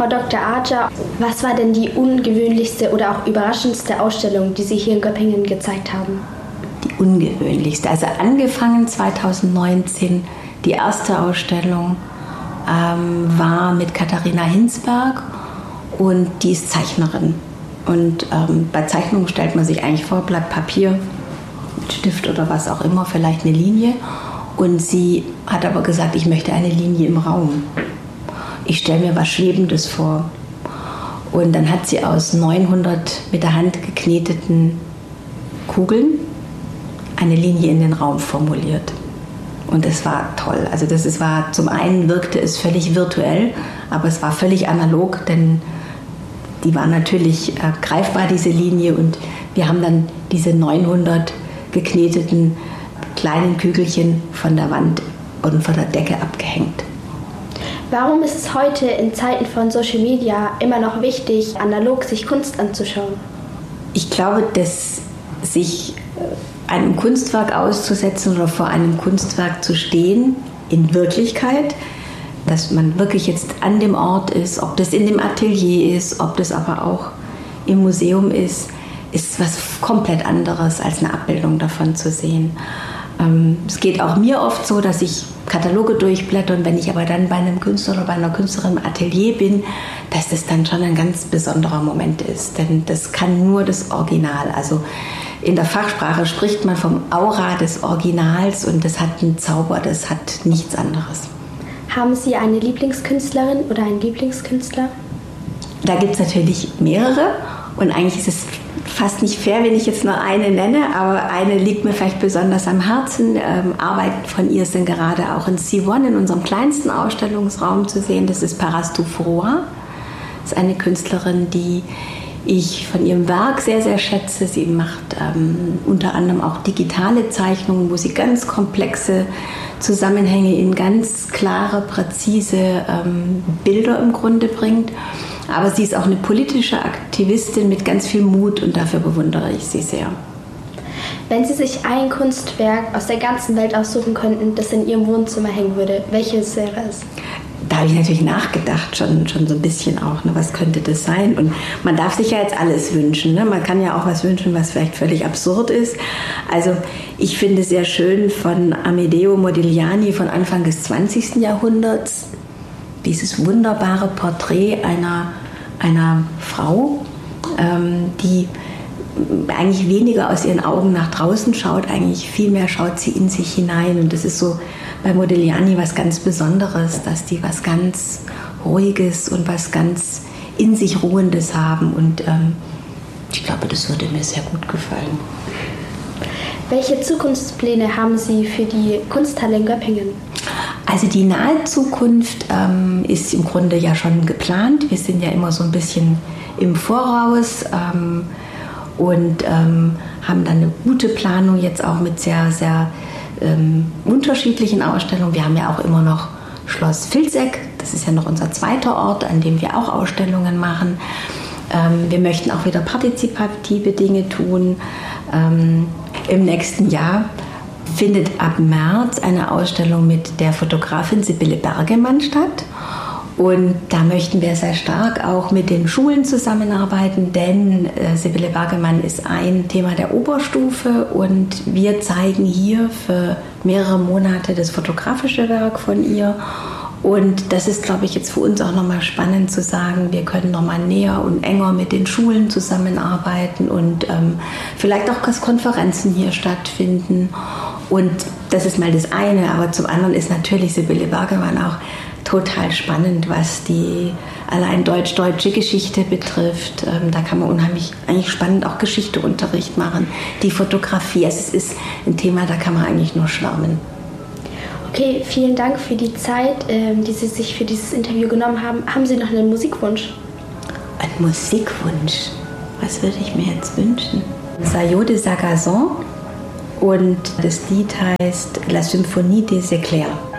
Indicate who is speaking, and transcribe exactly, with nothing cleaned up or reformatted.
Speaker 1: Frau Doktor Ager, was war denn die ungewöhnlichste oder auch überraschendste Ausstellung, die Sie hier in Göppingen gezeigt haben?
Speaker 2: Die ungewöhnlichste, also angefangen zweitausendneunzehn, die erste Ausstellung ähm, war mit Katharina Hinsberg und die ist Zeichnerin. Und ähm, bei Zeichnungen stellt man sich eigentlich vor, Blatt Papier, Stift oder was auch immer, vielleicht eine Linie. Und sie hat aber gesagt, ich möchte eine Linie im Raum. Ich stelle mir was Schwebendes vor. Und dann hat sie aus neunhundert mit der Hand gekneteten Kugeln eine Linie in den Raum formuliert. Und es war toll. Also das ist, war, zum einen wirkte es völlig virtuell, aber es war völlig analog, denn die war natürlich äh, greifbar, diese Linie. Und wir haben dann diese neunhundert gekneteten kleinen Kügelchen von der Wand und von der Decke abgehängt.
Speaker 1: Warum ist es heute in Zeiten von Social Media immer noch wichtig, analog sich Kunst anzuschauen?
Speaker 2: Ich glaube, dass sich einem Kunstwerk auszusetzen oder vor einem Kunstwerk zu stehen, in Wirklichkeit, dass man wirklich jetzt an dem Ort ist, ob das in dem Atelier ist, ob das aber auch im Museum ist, ist was komplett anderes, als eine Abbildung davon zu sehen. Ähm, es geht auch mir oft so, dass ich Kataloge durchblätter und wenn ich aber dann bei einem Künstler oder bei einer Künstlerin im Atelier bin, dass das dann schon ein ganz besonderer Moment ist. Denn das kann nur das Original. Also in der Fachsprache spricht man vom Aura des Originals und das hat einen Zauber, das hat nichts anderes.
Speaker 1: Haben Sie eine Lieblingskünstlerin oder einen Lieblingskünstler?
Speaker 2: Da gibt es natürlich mehrere und eigentlich ist es fast nicht fair, wenn ich jetzt nur eine nenne, aber eine liegt mir vielleicht besonders am Herzen. Ähm, Arbeiten von ihr sind gerade auch in C eins, in unserem kleinsten Ausstellungsraum zu sehen. Das ist Parastou Froid. Das ist eine Künstlerin, die ich von ihrem Werk sehr, sehr schätze. Sie macht ähm, unter anderem auch digitale Zeichnungen, wo sie ganz komplexe Zusammenhänge in ganz klare, präzise ähm, Bilder im Grunde bringt. Aber sie ist auch eine politische Aktivistin mit ganz viel Mut und dafür bewundere ich sie sehr.
Speaker 1: Wenn Sie sich ein Kunstwerk aus der ganzen Welt aussuchen könnten, das in Ihrem Wohnzimmer hängen würde, welches wäre es?
Speaker 2: Da habe ich natürlich nachgedacht, schon, schon so ein bisschen auch, ne, was könnte das sein? Und man darf sich ja jetzt alles wünschen. Ne? Man kann ja auch was wünschen, was vielleicht völlig absurd ist. Also ich finde es sehr schön von Amedeo Modigliani von Anfang des zwanzigsten Jahrhunderts, dieses wunderbare Porträt einer, einer Frau, ähm, die eigentlich weniger aus ihren Augen nach draußen schaut, eigentlich viel mehr schaut sie in sich hinein. Und das ist so bei Modigliani was ganz Besonderes, dass die was ganz Ruhiges und was ganz in sich Ruhendes haben. Und ähm, ich glaube, das würde mir sehr gut gefallen.
Speaker 1: Welche Zukunftspläne haben Sie für die Kunsthalle in Göppingen?
Speaker 2: Also die nahe Zukunft ähm, ist im Grunde ja schon geplant. Wir sind ja immer so ein bisschen im Voraus ähm, und ähm, haben dann eine gute Planung jetzt auch mit sehr, sehr ähm, unterschiedlichen Ausstellungen. Wir haben ja auch immer noch Schloss Vilseck. Das ist ja noch unser zweiter Ort, an dem wir auch Ausstellungen machen. Ähm, wir möchten auch wieder partizipative Dinge tun. Ähm, im nächsten Jahr findet ab März eine Ausstellung mit der Fotografin Sibylle Bergemann statt. Und da möchten wir sehr stark auch mit den Schulen zusammenarbeiten, denn äh, Sibylle Bergemann ist ein Thema der Oberstufe und wir zeigen hier für mehrere Monate das fotografische Werk von ihr. Und das ist, glaube ich, jetzt für uns auch nochmal spannend zu sagen, wir können nochmal näher und enger mit den Schulen zusammenarbeiten und ähm, vielleicht auch Konferenzen hier stattfinden. Und das ist mal das eine, aber zum anderen ist natürlich Sibylle Bergemann auch total spannend, was die allein deutsch-deutsche Geschichte betrifft. Ähm, da kann man unheimlich eigentlich spannend auch Geschichteunterricht machen. Die Fotografie, es ist ein Thema, da kann man eigentlich nur schwärmen.
Speaker 1: Okay, vielen Dank für die Zeit, ähm, die Sie sich für dieses Interview genommen haben. Haben Sie noch einen Musikwunsch?
Speaker 2: Ein Musikwunsch? Was würde ich mir jetzt wünschen? Sayo de Sagazon und das Lied heißt La Symphonie des Éclairs.